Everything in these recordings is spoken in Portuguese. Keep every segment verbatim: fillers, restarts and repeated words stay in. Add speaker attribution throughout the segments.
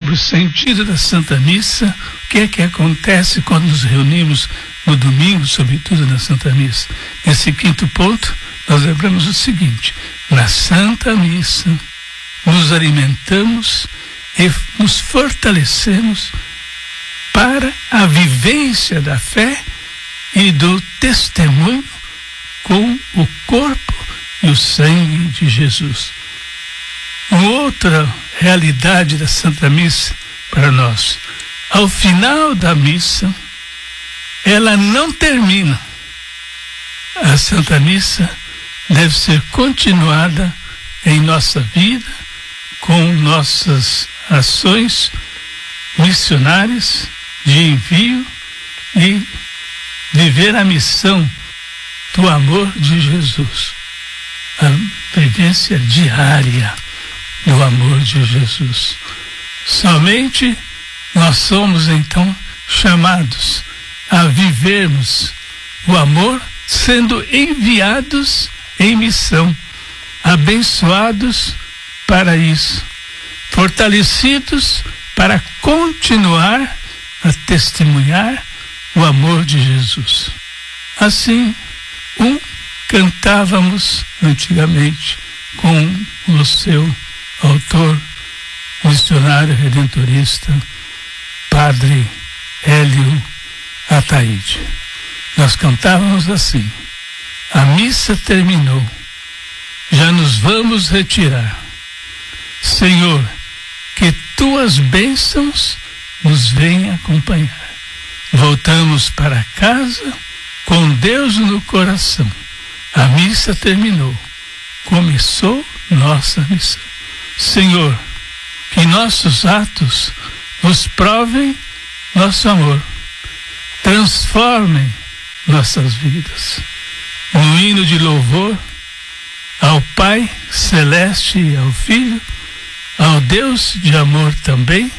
Speaker 1: sobre o sentido da Santa Missa, o que é que acontece quando nos reunimos no domingo, sobretudo na Santa Missa. Nesse quinto ponto, nós lembramos o seguinte: na Santa Missa, nos alimentamos e nos fortalecemos para a vivência da fé e do testemunho com o corpo e o sangue de Jesus. Uma outra realidade da Santa Missa para nós: ao final da missa, ela não termina. A Santa Missa deve ser continuada em nossa vida, com nossas ações missionárias de envio e viver a missão do amor de Jesus, a vivência diária do amor de Jesus. Somente nós somos então chamados a vivermos o amor, sendo enviados em missão, abençoados para isso, fortalecidos para continuar a testemunhar o amor de Jesus. Assim, um cantávamos antigamente com o seu autor, missionário redentorista, Padre Hélio Ataíde. Nós cantávamos assim: a missa terminou, já nos vamos retirar. Senhor, que tuas bênçãos nos venham acompanhar. Voltamos para casa com Deus no coração. A missa terminou, começou nossa missão. Senhor, que nossos atos nos provem nosso amor, transformem nossas vidas. No hino de louvor ao Pai Celeste e ao Filho, ao Deus de amor também,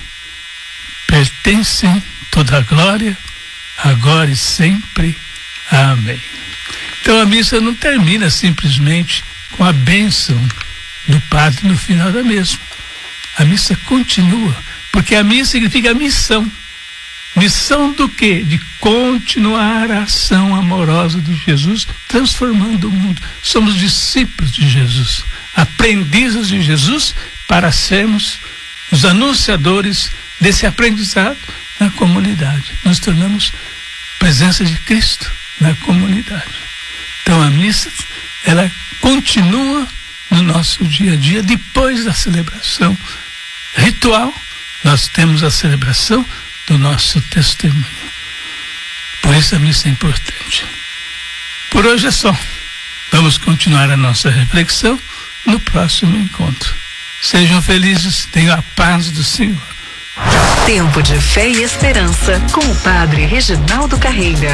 Speaker 1: pertencem toda a glória, agora e sempre. Amém. Então a missa não termina simplesmente com a bênção do padre no final da mesma. A missa continua, porque a missa significa missão. Missão do quê? De continuar a ação amorosa de Jesus, transformando o mundo. Somos discípulos de Jesus, aprendizes de Jesus, para sermos os anunciadores desse aprendizado na comunidade. Nos tornamos presença de Cristo na comunidade. Então a missa, ela continua no nosso dia a dia. Depois da celebração ritual, nós temos a celebração do nosso testemunho. Por isso a missa é importante. Por hoje é só. Vamos continuar a nossa reflexão no próximo encontro. Sejam felizes, tenham a paz do Senhor.
Speaker 2: Tempo de Fé e Esperança, com o Padre Reginaldo Carreira.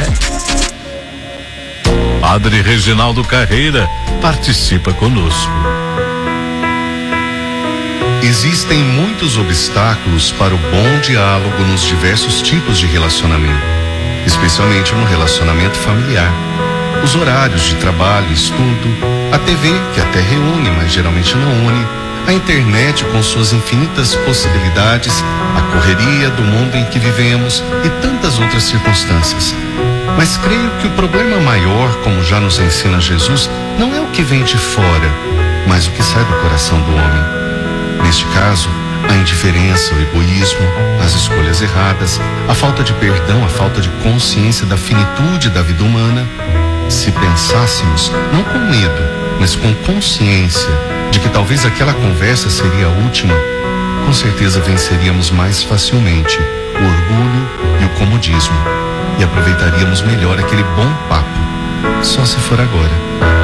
Speaker 3: Padre Reginaldo Carreira participa conosco.
Speaker 4: Existem muitos obstáculos para o bom diálogo nos diversos tipos de relacionamento, especialmente no relacionamento familiar. Os horários de trabalho e estudo, a T V, que até reúne, mas geralmente não une, a internet com suas infinitas possibilidades, a correria do mundo em que vivemos e tantas outras circunstâncias. Mas creio que o problema maior, como já nos ensina Jesus, não é o que vem de fora, mas o que sai do coração do homem. Neste caso, a indiferença, o egoísmo, as escolhas erradas, a falta de perdão, a falta de consciência da finitude da vida humana. Se pensássemos, não com medo, mas com consciência de que talvez aquela conversa seria a última, com certeza venceríamos mais facilmente o orgulho e o comodismo e aproveitaríamos melhor aquele bom papo, só se for agora.